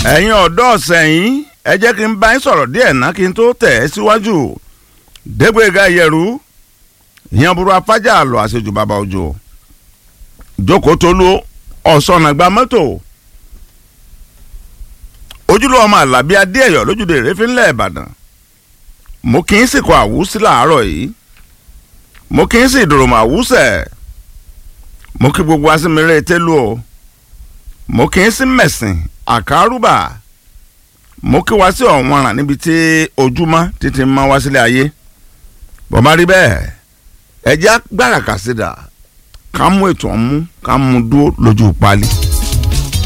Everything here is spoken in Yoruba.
ẹ̀yin ọ̀dọ́ ọ̀sẹ̀yìn ẹ jẹ́ kí n bá yín sọ̀rọ̀ díẹ̀ náà kí n tó tẹ̀ ẹ́ síwájú. Dégbéga Ìyẹ̀rú ìyẹn burú afájà lọ àṣejù bàbá òjò jókòó tolú ọ̀sán àgbà mọ́tò ojúlówó ọmọ Àlàbí Adéẹ̀yọ̀ lójúde Ìrẹ́fínlẹ̀ Ìbàdàn. Mo kì í sìnkú àwùsí làárọ̀ yìí, mo kì í sì dòròmọ̀ àwùsẹ̀, mo kí gbogbo asímìrè tẹ́lú o, mo kì í sí mẹ̀sìn àkárùbà, mo kí wá sí ọ̀wọ́nràn níbi tí ojúmọ́ títí máa wá sílé ayé. Bọ́má rí bẹ́ẹ̀ ẹjẹ́ gbára kàsídà ká mú ètò ọ̀mú ká mú dúró lójú pálí.